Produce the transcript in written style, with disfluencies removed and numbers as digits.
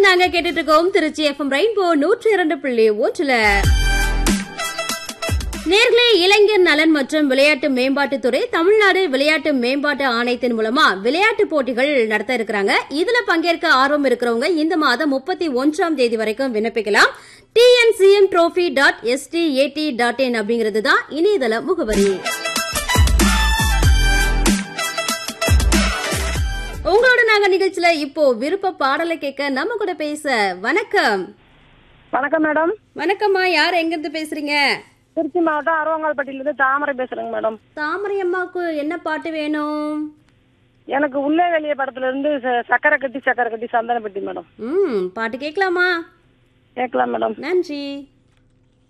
நாங்க கேட்டுட்டு இருக்கோம் திருச்சி எஃப்எம் ரெயின்போ 102.1. நேர்களே, இளைஞர் நலன் மற்றும் விளையாட்டு மேம்பாட்டுத்துறை தமிழ்நாடு விளையாட்டு மேம்பாட்டு ஆணையத்தின் மூலமா விளையாட்டு போட்டிகள் நடத்த இருக்கிறாங்க. இதுல பங்கேற்க ஆர்வம் இருக்கிறவங்க இந்த மாதம் 31ஆம் தேதி வரைக்கும் விண்ணப்பிக்கலாம். tncmtrophy.stat.in அப்படிங்கிறது தான் இணையதள முகவரி. உங்களோட நாங்க நிகழ்ச்சியில இப்போ விருப்ப பாடலை கேட்க நம்ம கூட பேச வணக்கம். வணக்கம் மேடம். வணக்கம்மா, யார் எங்க இருந்து பேசுறீங்க? திருச்சி மாவட்டம் அருவங்கால்பட்டியிலிருந்து தாமரை பேசுறேங்க மேடம். தாமரை அம்மாவுக்கு என்ன பாட்டு வேணும்? எனக்கு உள்ளே வெளியே படத்துல இருந்து சக்கரை கட்டி சந்தனப்பட்டி மேடம். பாட்டு கேட்கலாமா? கேட்கலாம் மேடம். நன்றி.